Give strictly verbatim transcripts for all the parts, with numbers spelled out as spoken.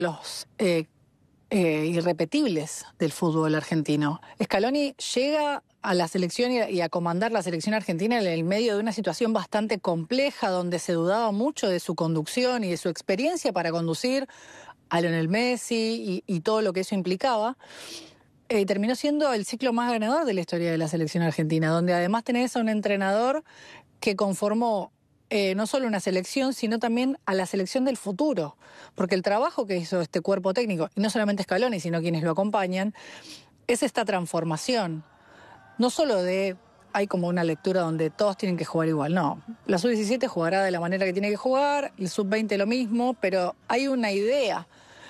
los eh, eh, irrepetibles del fútbol argentino. Scaloni llega a la selección y a comandar la selección argentina en el medio de una situación bastante compleja, donde se dudaba mucho de su conducción y de su experiencia para conducir a Lionel Messi y, y todo lo que eso implicaba. Eh, terminó siendo el ciclo más ganador de la historia de la selección argentina, donde además tenés a un entrenador que conformó eh, no solo una selección, sino también a la selección del futuro. Porque el trabajo que hizo este cuerpo técnico, y no solamente Scaloni, sino quienes lo acompañan, es esta transformación. No solo de, hay como una lectura donde todos tienen que jugar igual, no. La sub diecisiete jugará de la manera que tiene que jugar, el sub veinte lo mismo, pero hay una idea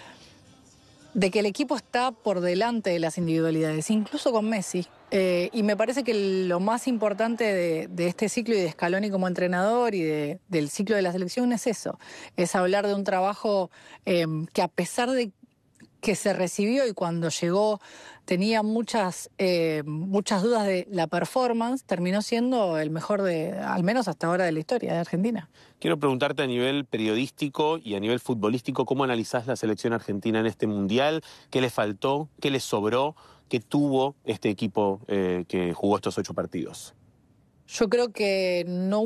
de que el equipo está por delante de las individualidades, incluso con Messi. Eh, y me parece que lo más importante de, de este ciclo y de Scaloni como entrenador y de, del ciclo de la selección es eso, es hablar de un trabajo eh, que a pesar de que se recibió y cuando llegó tenía muchas, eh, muchas dudas de la performance, terminó siendo el mejor de, al menos hasta ahora, de la historia de Argentina. Quiero preguntarte a nivel periodístico y a nivel futbolístico, ¿cómo analizás la selección argentina en este Mundial? ¿Qué le faltó? ¿Qué le sobró? ¿Qué tuvo este equipo eh, que jugó estos ocho partidos? Yo creo que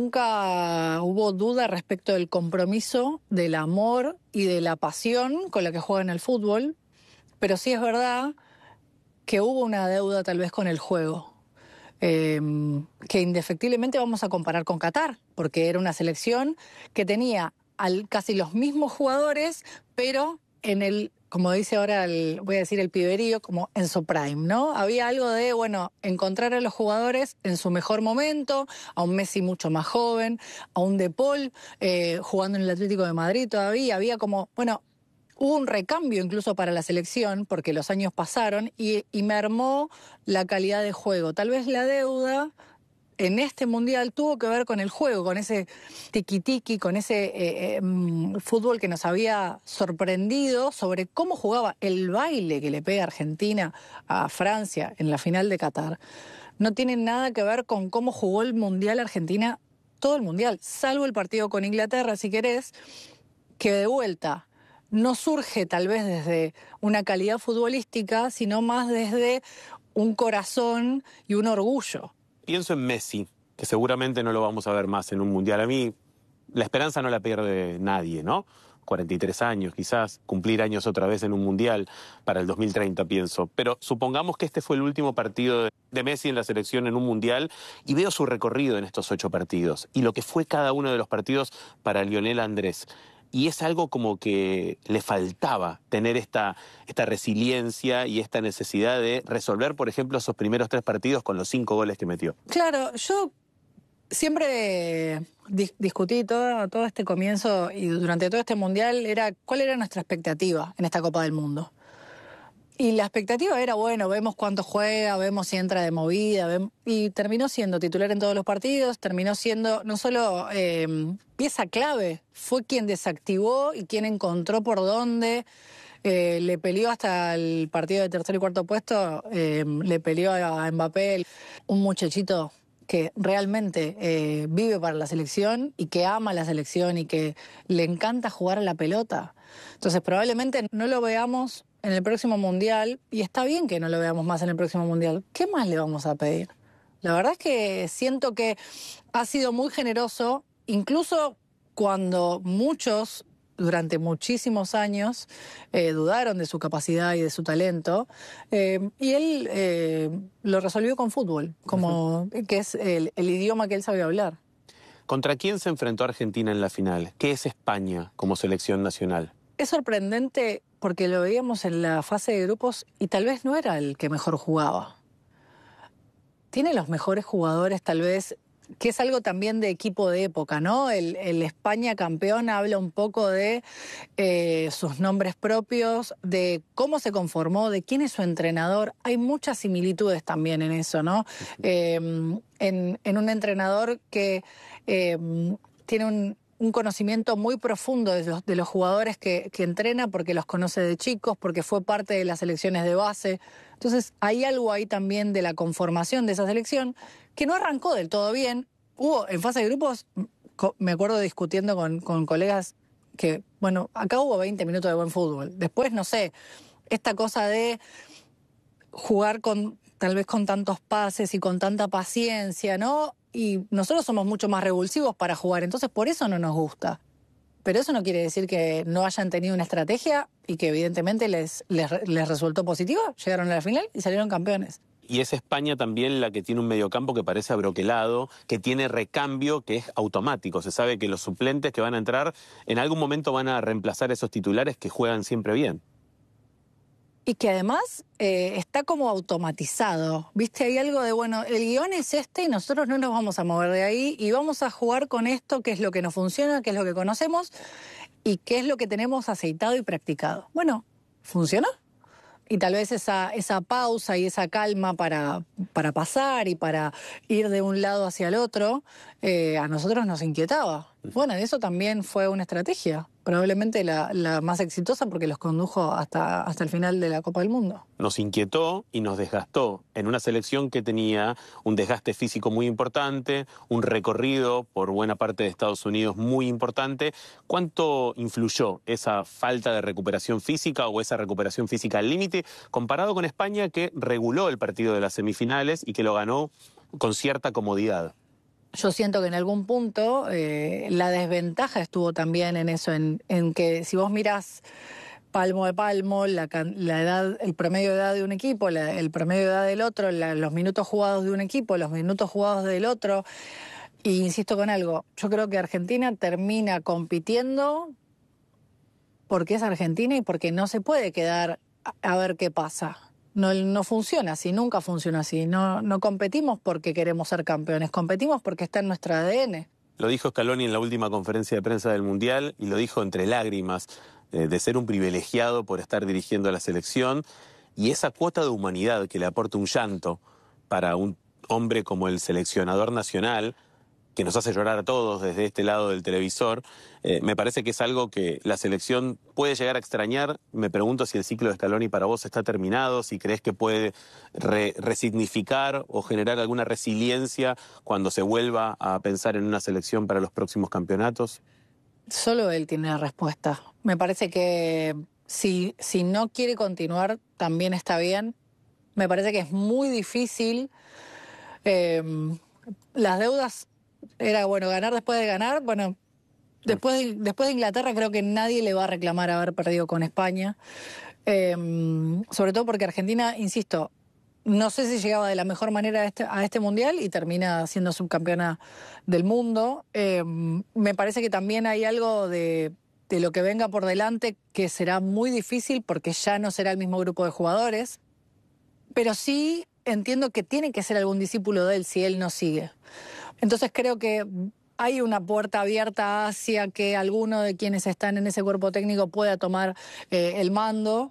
nunca hubo duda respecto del compromiso, del amor y de la pasión con la que juegan al fútbol, pero sí es verdad que hubo una deuda tal vez con el juego, eh, que indefectiblemente vamos a comparar con Qatar, porque era una selección que tenía al, casi los mismos jugadores, pero en el, como dice ahora, el, voy a decir el piberío, como en su prime, ¿no? Había algo de, bueno, encontrar a los jugadores en su mejor momento, a un Messi mucho más joven, a un De Paul eh, jugando en el Atlético de Madrid todavía, había como, bueno, hubo un recambio incluso para la selección, porque los años pasaron y, y mermó la calidad de juego. Tal vez la deuda en este Mundial tuvo que ver con el juego, con ese tiki-tiki, con ese eh, eh, fútbol que nos había sorprendido sobre cómo jugaba el baile que le pega Argentina a Francia en la final de Qatar. No tiene nada que ver con cómo jugó el Mundial Argentina, todo el Mundial, salvo el partido con Inglaterra, si querés, que de vuelta no surge tal vez desde una calidad futbolística, sino más desde un corazón y un orgullo. Pienso en Messi, que seguramente no lo vamos a ver más en un Mundial. A mí la esperanza no la pierde nadie, ¿no? cuarenta y tres años, quizás, cumplir años otra vez en un Mundial para el dos mil treinta, pienso. Pero supongamos que este fue el último partido de Messi en la selección en un Mundial y veo su recorrido en estos ocho partidos y lo que fue cada uno de los partidos para Lionel Andrés. Y es algo como que le faltaba tener esta, esta resiliencia y esta necesidad de resolver, por ejemplo, esos primeros tres partidos con los cinco goles que metió. Claro, yo siempre dis discutí todo, todo este comienzo y durante todo este Mundial era cuál era nuestra expectativa en esta Copa del Mundo. Y la expectativa era, bueno, vemos cuánto juega, vemos si entra de movida, vemos, y terminó siendo titular en todos los partidos, terminó siendo no solo eh, pieza clave, fue quien desactivó y quien encontró por dónde, eh, le peleó hasta el partido de tercer y cuarto puesto, eh, le peleó a Mbappé, un muchachito que realmente eh, vive para la selección y que ama la selección y que le encanta jugar a la pelota. Entonces probablemente no lo veamos en el próximo Mundial, y está bien que no lo veamos más en el próximo Mundial. ¿Qué más le vamos a pedir? La verdad es que siento que ha sido muy generoso, incluso cuando muchos, durante muchísimos años, eh, dudaron de su capacidad y de su talento, eh, y él eh, lo resolvió con fútbol, como, uh-huh. que es el, el idioma que él sabe hablar. ¿Contra quién se enfrentó Argentina en la final? ¿Qué es España como selección nacional? Es sorprendente porque lo veíamos en la fase de grupos y tal vez no era el que mejor jugaba. Tiene los mejores jugadores tal vez, que es algo también de equipo de época, ¿no? El, el España campeón habla un poco de eh, sus nombres propios, de cómo se conformó, de quién es su entrenador. Hay muchas similitudes también en eso, ¿no? Eh, en, en un entrenador que eh, tiene un... un conocimiento muy profundo de los, de los jugadores que, que entrena, porque los conoce de chicos, porque fue parte de las selecciones de base. Entonces hay algo ahí también de la conformación de esa selección que no arrancó del todo bien. Hubo en fase de grupos, me acuerdo discutiendo con, con colegas que, bueno, Bueno, acá hubo veinte minutos de buen fútbol. Después, no sé, esta cosa de jugar con tal vez con tantos pases y con tanta paciencia, ¿no? Y nosotros somos mucho más revulsivos para jugar, entonces por eso no nos gusta. Pero eso no quiere decir que no hayan tenido una estrategia y que evidentemente les, les, les resultó positiva, llegaron a la final y salieron campeones. Y es España también la que tiene un mediocampo que parece abroquelado, que tiene recambio que es automático. Se sabe que los suplentes que van a entrar en algún momento van a reemplazar esos titulares que juegan siempre bien. Y que además eh, está como automatizado, ¿viste? Hay algo de, bueno, el guión es este y nosotros no nos vamos a mover de ahí y vamos a jugar con esto, que es lo que nos funciona, que es lo que conocemos y que es lo que tenemos aceitado y practicado. Bueno, ¿funcionó? Y tal vez esa, esa pausa y esa calma para, para pasar y para ir de un lado hacia el otro, eh, a nosotros nos inquietaba. Bueno, eso también fue una estrategia, probablemente la, la más exitosa porque los condujo hasta, hasta el final de la Copa del Mundo. Nos inquietó y nos desgastó en una selección que tenía un desgaste físico muy importante, un recorrido por buena parte de Estados Unidos muy importante. ¿Cuánto influyó esa falta de recuperación física o esa recuperación física al límite comparado con España, que reguló el partido de las semifinales y que lo ganó con cierta comodidad? Yo siento que en algún punto eh, la desventaja estuvo también en eso, en, en que si vos mirás palmo a palmo, la, la edad, el promedio de edad de un equipo, la, el promedio de edad del otro, la, los minutos jugados de un equipo, los minutos jugados del otro, y insisto con algo, yo creo que Argentina termina compitiendo porque es Argentina y porque no se puede quedar a, a ver qué pasa. No, no funciona así, nunca funciona así. No, no competimos porque queremos ser campeones, competimos porque está en nuestro A D N. Lo dijo Scaloni en la última conferencia de prensa del Mundial y lo dijo entre lágrimas, eh, de ser un privilegiado por estar dirigiendo a la selección y esa cuota de humanidad que le aporta un llanto para un hombre como el seleccionador nacional, que nos hace llorar a todos desde este lado del televisor, eh, me parece que es algo que la selección puede llegar a extrañar. Me pregunto si el ciclo de Scaloni para vos está terminado, si crees que puede re resignificar o generar alguna resiliencia cuando se vuelva a pensar en una selección para los próximos campeonatos. Solo él tiene la respuesta. Me parece que si, si no quiere continuar, también está bien. Me parece que es muy difícil. Eh, las deudas... Era, bueno, ganar después de ganar. Bueno, después de, después de Inglaterra creo que nadie le va a reclamar haber perdido con España. Eh, sobre todo porque Argentina, insisto, no sé si llegaba de la mejor manera a este, a este Mundial y termina siendo subcampeona del mundo. Eh, me parece que también hay algo de, de lo que venga por delante que será muy difícil porque ya no será el mismo grupo de jugadores. Pero sí entiendo que tiene que ser algún discípulo de él si él no sigue. Entonces creo que hay una puerta abierta hacia que alguno de quienes están en ese cuerpo técnico pueda tomar eh, el mando.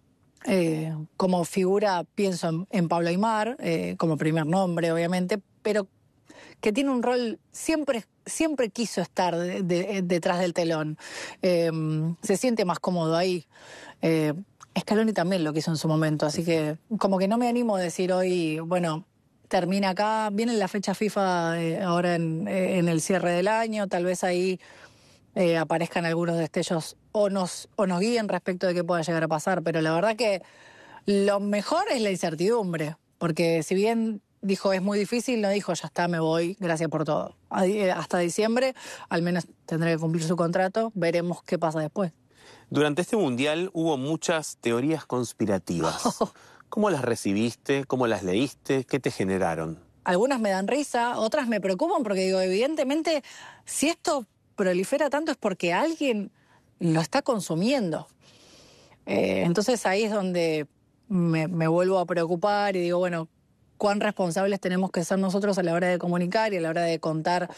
Eh, como figura pienso en, en Pablo Aimar, eh, como primer nombre obviamente, pero que tiene un rol, siempre, siempre quiso estar de, de, detrás del telón. Eh, se siente más cómodo ahí. Eh, Scaloni también lo quiso en su momento, así que como que no me animo a decir hoy, bueno... Termina acá, viene la fecha FIFA eh, ahora en, eh, en el cierre del año, tal vez ahí eh, aparezcan algunos destellos o nos, o nos guíen respecto de qué pueda llegar a pasar, pero la verdad que lo mejor es la incertidumbre, porque si bien dijo es muy difícil, no dijo ya está, me voy, gracias por todo. Hasta diciembre al menos tendré que cumplir su contrato, veremos qué pasa después. Durante este Mundial hubo muchas teorías conspirativas. ¿Cómo las recibiste? ¿Cómo las leíste? ¿Qué te generaron? Algunas me dan risa, otras me preocupan porque digo, evidentemente, si esto prolifera tanto es porque alguien lo está consumiendo. Eh, entonces ahí es donde me, me vuelvo a preocupar y digo, bueno, cuán responsables tenemos que ser nosotros a la hora de comunicar y a la hora de contar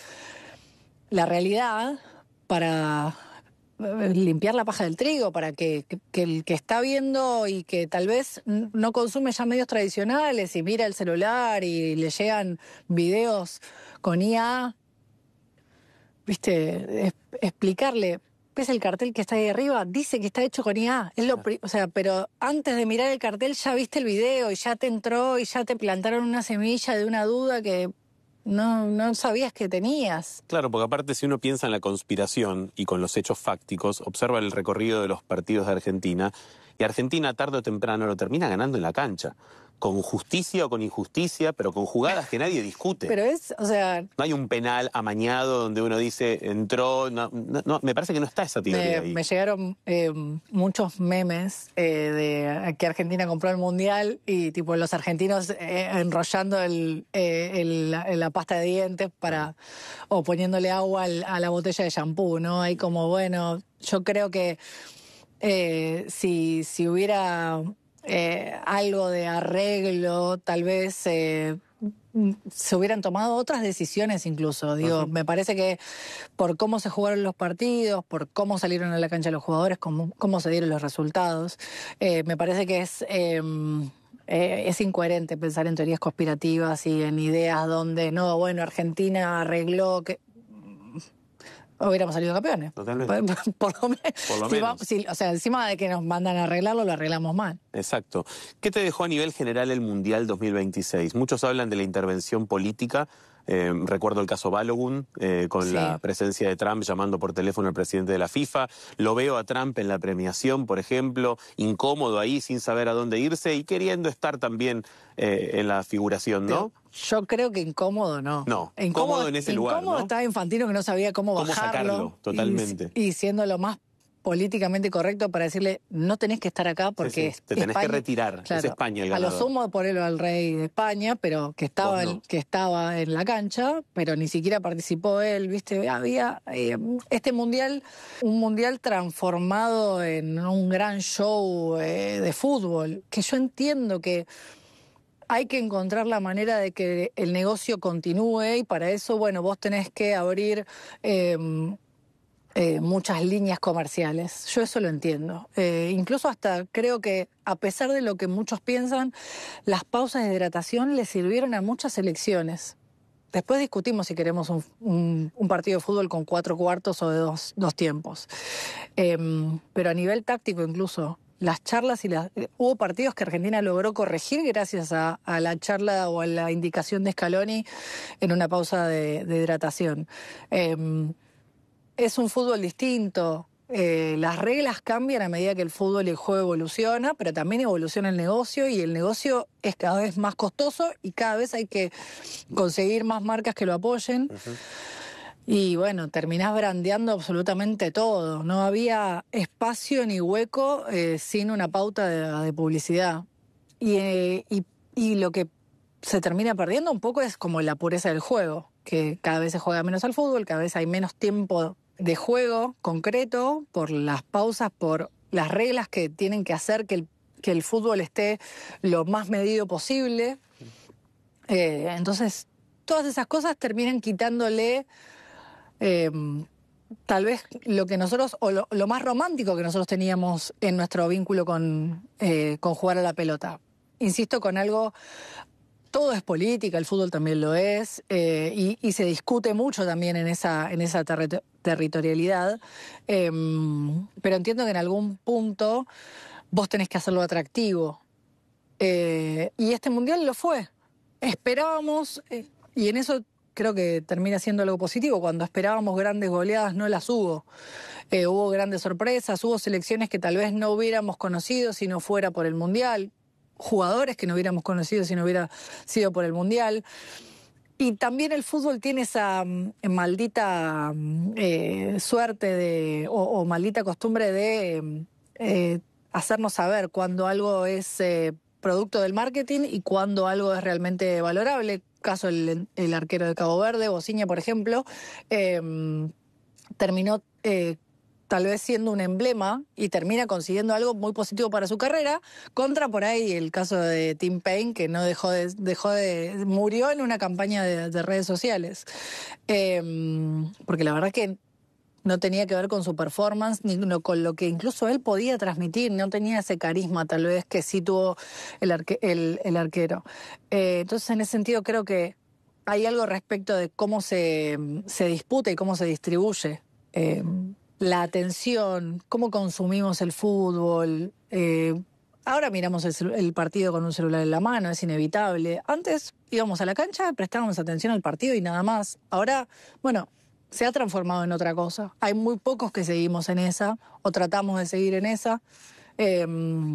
la realidad para... limpiar la paja del trigo para que, que, que el que está viendo y que tal vez no consume ya medios tradicionales y mira el celular y le llegan videos con I A, viste, es, explicarle, ves el cartel que está ahí arriba, dice que está hecho con I A, es lo, o sea, pero antes de mirar el cartel ya viste el video y ya te entró y ya te plantaron una semilla de una duda que no, no sabías que tenías. Claro, porque aparte si uno piensa en la conspiración y con los hechos fácticos, observa el recorrido de los partidos de Argentina, y Argentina tarde o temprano lo termina ganando en la cancha. Con justicia o con injusticia, pero con jugadas que nadie discute. Pero es, o sea... No hay un penal amañado donde uno dice, entró... No, no, no, me parece que no está esa teoría Me, ahí. me llegaron eh, muchos memes eh, de que Argentina compró el Mundial y tipo los argentinos eh, enrollando el, eh, el, la, la pasta de dientes para o poniéndole agua al, a la botella de shampoo, ¿no? Hay como, bueno, yo creo que eh, si, si hubiera... Eh, algo de arreglo, tal vez eh, se hubieran tomado otras decisiones incluso. Digo, uh-huh. Me parece que por cómo se jugaron los partidos, por cómo salieron a la cancha los jugadores, cómo, cómo se dieron los resultados, eh, me parece que es... Eh, Eh, es incoherente pensar en teorías conspirativas y en ideas donde, no, bueno, Argentina arregló que... hubiéramos salido campeones. Totalmente. Por, por lo, me por lo si menos. Va, si, o sea, encima de que nos mandan a arreglarlo, lo arreglamos mal. Exacto. ¿Qué te dejó a nivel general el Mundial dos mil veintiséis? Muchos hablan de la intervención política. Eh, recuerdo el caso Balogun, eh, con sí. la presencia de Trump llamando por teléfono al presidente de la FIFA. Lo veo a Trump en la premiación, por ejemplo, incómodo ahí, sin saber a dónde irse y queriendo estar también eh, en la figuración, ¿no? Pero yo creo que incómodo no. No, incómodo, incómodo en ese incómodo lugar, Incómodo ¿no? estaba Infantino que no sabía cómo, ¿Cómo bajarlo. sacarlo? Totalmente. Y, y siendo lo más políticamente correcto para decirle, no tenés que estar acá porque... Sí, sí. Te tenés España, que retirar, claro, es España el ganador. A lo sumo ponerlo al rey de España, pero que estaba, no. el, que estaba en la cancha, pero ni siquiera participó él, ¿viste? Había eh, este mundial, un mundial transformado en un gran show eh, de fútbol, que yo entiendo que hay que encontrar la manera de que el negocio continúe y para eso, bueno, vos tenés que abrir... Eh, Eh, muchas líneas comerciales. Yo eso lo entiendo. Eh, incluso hasta creo que, a pesar de lo que muchos piensan, las pausas de hidratación le sirvieron a muchas selecciones. Después discutimos si queremos un, un, un partido de fútbol con cuatro cuartos o de dos, dos tiempos. Eh, pero a nivel táctico incluso, las charlas y las... Hubo partidos que Argentina logró corregir gracias a, a la charla o a la indicación de Scaloni en una pausa de, de hidratación. Eh, Es un fútbol distinto, eh, las reglas cambian a medida que el fútbol y el juego evoluciona, pero también evoluciona el negocio y el negocio es cada vez más costoso y cada vez hay que conseguir más marcas que lo apoyen. Uh-huh. Y bueno, terminás brandeando absolutamente todo. No había espacio ni hueco eh, sin una pauta de, de publicidad. Y, eh, y, y lo que se termina perdiendo un poco es como la pureza del juego, que cada vez se juega menos al fútbol, cada vez hay menos tiempo de juego concreto, por las pausas, por las reglas que tienen que hacer que el, que el fútbol esté lo más medido posible. Eh, entonces, todas esas cosas terminan quitándole eh, tal vez lo que nosotros, o lo, lo más romántico que nosotros teníamos en nuestro vínculo con, eh, con jugar a la pelota. Insisto, con algo... Todo es política, el fútbol también lo es, eh, y, y se discute mucho también en esa, en esa terri- territorialidad, eh, pero entiendo que en algún punto vos tenés que hacerlo atractivo. Eh, y este mundial lo fue. Esperábamos, eh, y en eso creo que termina siendo algo positivo, cuando esperábamos grandes goleadas no las hubo. Eh, hubo grandes sorpresas, hubo selecciones que tal vez no hubiéramos conocido si no fuera por el mundial, jugadores que no hubiéramos conocido si no hubiera sido por el Mundial. Y también el fútbol tiene esa um, maldita eh, suerte de, o, o maldita costumbre de eh, hacernos saber cuando algo es eh, producto del marketing y cuando algo es realmente valorable. Caso el, el arquero de Cabo Verde, Bociña, por ejemplo, eh, terminó... Eh, tal vez siendo un emblema y termina consiguiendo algo muy positivo para su carrera, contra por ahí el caso de Tim Payne, que no dejó de, dejó de murió en una campaña de, de redes sociales. Eh, porque la verdad que no tenía que ver con su performance, ni no, con lo que incluso él podía transmitir, no tenía ese carisma tal vez que sí tuvo el, arque, el, el arquero. Eh, entonces en ese sentido creo que hay algo respecto de cómo se, se disputa y cómo se distribuye eh, la atención, cómo consumimos el fútbol. Eh, Ahora miramos el, celu- el partido con un celular en la mano, es inevitable. Antes íbamos a la cancha, prestábamos atención al partido y nada más. Ahora, bueno, se ha transformado en otra cosa. Hay muy pocos que seguimos en esa o tratamos de seguir en esa. Eh,